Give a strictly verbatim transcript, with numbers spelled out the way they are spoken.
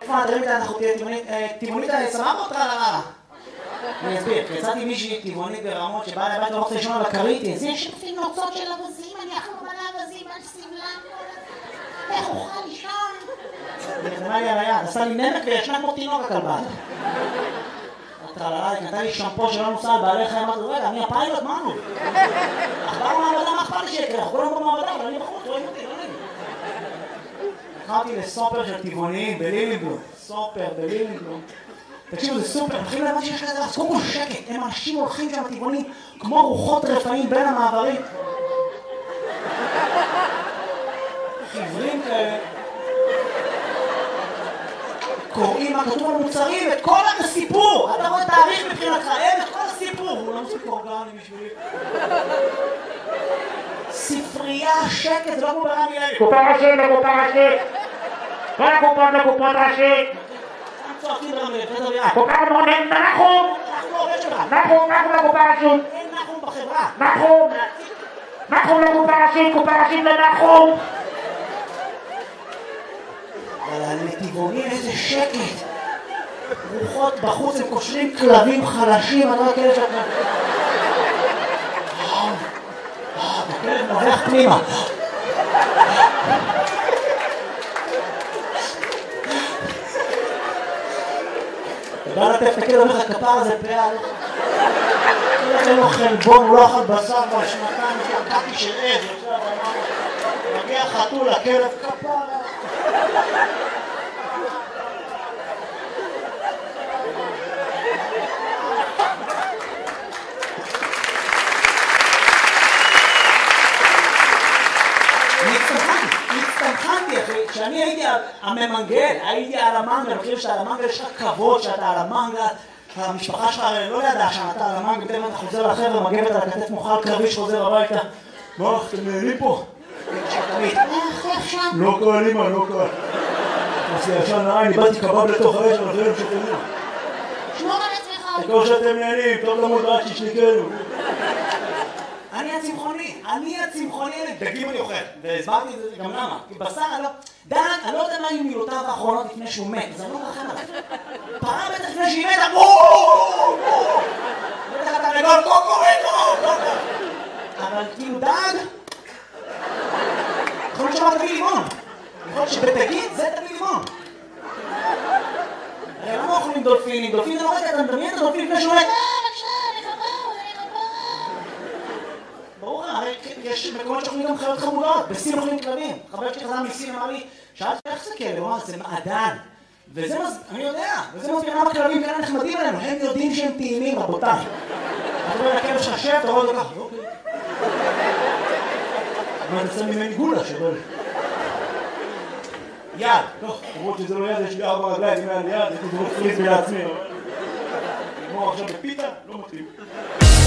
מה, תראי איתה, אנחנו תהיה טבעונית סבבה או טרללה? אני אסביר, יצאתי מישהי טבעונית ברמות שבאה לבית לא רוצה לישון על הכרית, זה שפים נוצות של אבזים, אני אכלו מלא אבזים על סבלם, איך אוכל לישון? היא נתנה לי על היד, עשה לי נמק וישנה כמו תינוק הכלבה. הטרללה, היא נתנה לי שמפו שלא נוסע על בעלי חיים, אמרתי, רגע, אני הפיילוט, מה נו? אכבר מעבדה, מה אכפת לי שיקרה? אנחנו כולם במעבדה, אבל אני בחוץ, רואים אותי, לא נעים. נכנסתי לסופר של טבעוניים בלילינבלום, סופר בלילינבלום. תקשיבו, זה סופר, מתחילים להבין שיש כזה, אז קודם כל שקט, הם אנשים הולכים שם טבעונים כמו רוחות רפאים בין המעברים. חברים כאלה. קוראים מה כתוב על מוצרים, את כל הסיפור! אתה רואה תאריך מבחינתך, אין את כל הסיפור! הוא לא מספיק אורגני בשבילי. ספרייה, שקט, זה לא כמו ברמי לוי. קופה ראשית לקופה ראשית! כל הקופות לקופות ראשית! צועקים ברמי לוי, קופה מונן, נחום! נחום, נחום לקופה ראשית! אין נחום בחברה! נחום! נחום לקופה ראשית, קופה ראשית לנחום! אבל הנתיבונים איזה שקט! רוחות בחוץ הם קושרים כלבים חלשים, אני לא כאלה שאתה... הכלב נובח פנימה. אתה בא לטף את הכלב, אומר לך כפר הזה פעל. אין לו חלבון, הוא לא אכל בשר בשנתיים, שקעתי של עז, מגיע חתול, הכלב כפר. כשאני הייתי הממנגל, הייתי על המנגל, אני חושב שאתה על המנגל, יש לך כבוד שאתה על המנגל, המשפחה שלך לא ידעה שאתה על המנגל, בטח אתה חוזר לחבר'ה, מגבת על הכתף מוכל קרבי שחוזר הביתה. מה, אתם נהנים פה? לא קל, אמא, לא קל. עשי ישן נעי, איבדתי קבב לתוך האש, אבל אחרים שתהנים. שמור על עצמך. תקור שאתם נהנים, טוב למות רק ששניקנו. אני הצמחוני, אני הצמחוני, דגים אני אוכל, והסברתי את זה גם למה, כי בשר אני לא... דן, אני לא יודע מה היו מילותיו האחרונות לפני שהוא מת, זה לא רחם עליו. פעם בטח לפני שהיא מתה, בואו! בטח אתה לגול, קוקוריטו! אבל כאילו דג... יכול להיות שמה תביא לימון. יכול להיות שבתגיד זה תביא לימון. הרי למה אוכלים דולפינים? דולפינים, לא רגע, אתה מדמיין את הדולפין לפני שהוא מת? ברור, הרי יש מקומות שאוכלים גם חיות חמודות, בסין אוכלים כלבים. חבר שלי חזר מסין אמר לי, שאלתי איך זה כלב? הוא אמר, זה מעדן. וזה מז... אני יודע, וזה מסביר למה כלבים כאלה נחמדים עלינו, הם יודעים שהם טעימים, רבותיי. אתה רואה לכלב שחשב, אתה רואה אותו ככה, אוקיי. מה, אתה שם ממני גולה שבא לי. יד, טוב, למרות שזה לא יד, יש לי ארבע רגליים, אם היה לי יד, הייתי דורף פריז לעצמי. כמו עכשיו בפיתה, לא מתאים.